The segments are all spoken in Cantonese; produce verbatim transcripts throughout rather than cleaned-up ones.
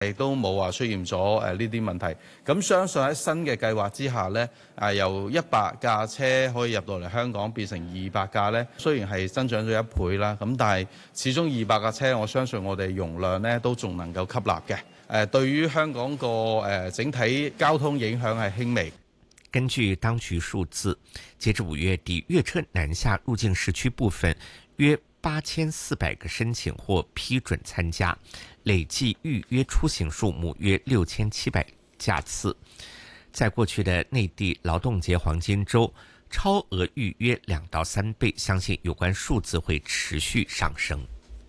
亦都冇話出現咗誒呢啲問題。咁相信喺新嘅計劃之下呢，誒由一百架車可以入到嚟香港變成二百架呢，雖然係增長咗一倍啦，咁但係始終二百架車，我相信我哋容量呢都仲能夠吸納嘅。誒對於香港個誒整體交通影響係輕微。 根據當局數字，截至五月底，粵車南下入境市區部分約八千四百個申請或批准參加，累計預約出行數目約六千七百架次。在過去的內地勞動節黃金週，超額預約兩到三倍，相信有關數字會持續上升。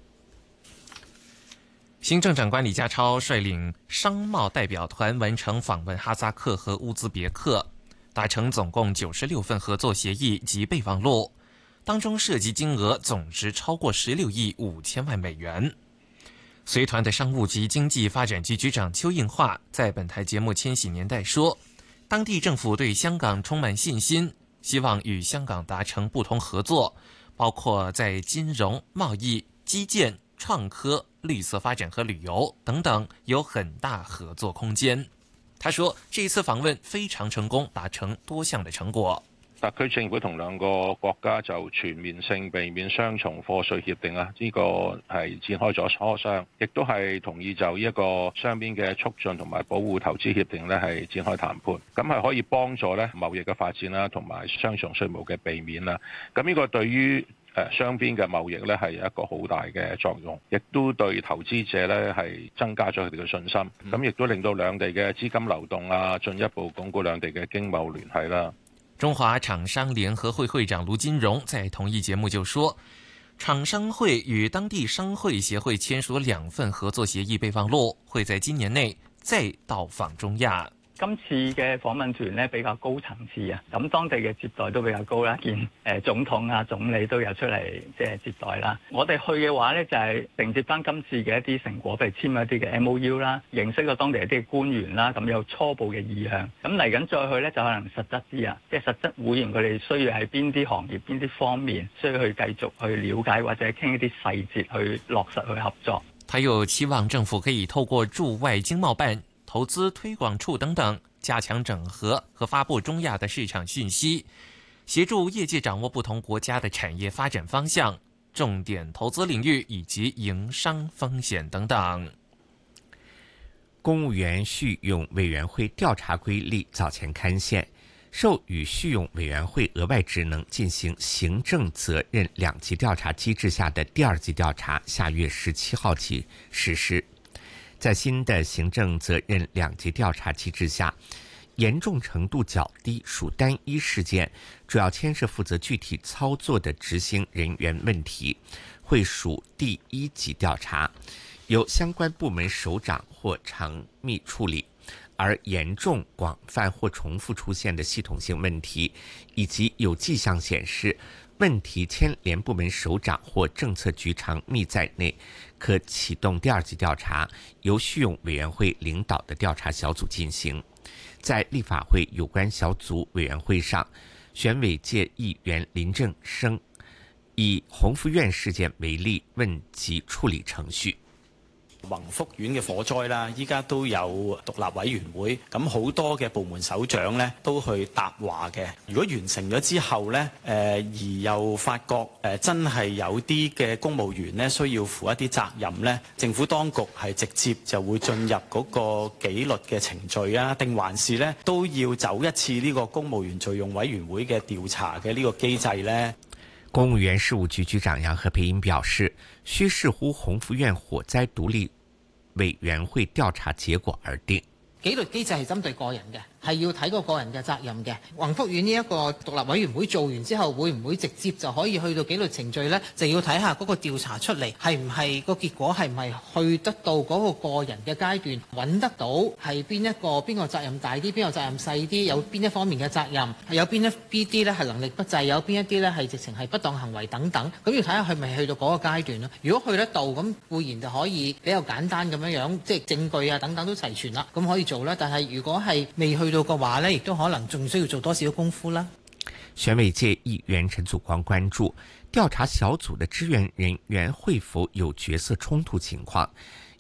行政長官李家超率領商貿代表團完成訪問哈薩克和烏茲別克，達成總共九十六份合作協議及備忘錄，當中涉及金額總值超過十六億五千萬美元。隨團的商務及經濟發展局局長邱應華在本台節目《千禧年代》說，當地政府對香港充滿信心，希望與香港達成不同合作，包括在金融、貿易、基建、創科、綠色發展和旅遊等等有很大合作空間。他說這一次訪問非常成功，達成多項的成果。 特區政府同兩個國家就全面性避免雙重課稅協定啊，呢個係展開咗磋商，亦都係同意就呢一個雙邊嘅促進同埋保護投資協定咧係展開談判，咁係可以幫助咧貿易嘅發展啦，同埋雙重稅務嘅避免啦。咁呢個對於誒雙邊嘅貿易咧係有一個好大嘅作用，亦都對投資者咧係增加咗佢哋嘅信心，咁亦都令到兩地嘅資金流動啊，進一步鞏固兩地嘅經貿聯繫啦。 中華廠商聯合會會長盧金榮在同一節目就說，廠商會與當地商會協會簽署兩份合作協議備忘錄，會在今年內再到訪中亞。 今次嘅訪問團咧比較高層次啊，咁當地嘅接待都比較高啦，見誒總統啊、總理都有出嚟即係接待啦。我哋去嘅話咧就係承接翻今次嘅一啲成果，譬如簽一啲嘅 M O U 啦，認識咗當地一啲官員啦，咁有初步嘅意向。咁嚟緊再去咧就可能實質啲啊，即係實質會員佢哋需要喺邊啲行業、邊啲方面需要去繼續去了解或者傾一啲細節去落實去合作。 他又期望政府可以透過駐外經貿辦、投資推廣處等等，加強整合和發布中亞的市場訊息，協助業界掌握不同國家的產業發展方向、重點投資領域以及營商風險等等。 公務員續用委員會調查規例早前刊憲，授予續用委員會額外職能進行行政責任兩級調查機制下的第二級調查，下月十七號起實施。在新的行政責任兩級調查機制下，嚴重程度較低屬單一事件，主要牽涉負責具體操作的執行人員問題，會屬第一級調查，由相關部門首長或常秘處理。而嚴重、廣泛或重複出現的系統性問題，以及有跡象顯示問題牽連部門首長或政策局常秘在內，可啟動第二級調查，由續用委員會領導的調查小組進行。在立法會有關小組委員會上，選委界議員林正生以鴻福苑事件為例問及處理程序。 宏福苑嘅火災啦，依家都有獨立委員會，咁好多嘅部門首長呢都去答話嘅。如果完成咗之後呢，誒而又發覺誒真係有啲嘅公務員呢需要負一啲責任呢，政府當局係直接就會進入嗰個紀律嘅程序啊，定還是呢都要走一次呢個公務員敘用委員會嘅調查嘅呢個機制呢？ 公務員事務局局長楊何培英表示，需視乎鴻福苑火災獨立委員會調查結果而定。 紀律機制係針對個人嘅，係要睇個個人嘅責任嘅。宏福苑呢一個獨立委員會做完之後，會唔會直接就可以去到紀律程序呢？就要睇下嗰個調查出嚟係唔係個結果係唔係去得到嗰個個人嘅階段，揾得到係邊一個邊個責任大啲，邊個責任細啲，有邊一方面嘅責任，係有邊一邊啲呢係能力不濟，有邊一啲呢係直情係不當行為等等。咁要睇下係咪去到嗰個階段咯。如果去得到，咁固然就可以比較簡單咁樣樣，即係證據啊等等都齊全啦，咁可以做啦。但係如果係未去到嘅話呢，亦都可能仲需要做多少功夫啦。 選委界議員陳祖光關注調查小組的支援人員會否有角色衝突情況，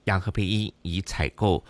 洋河北一已采购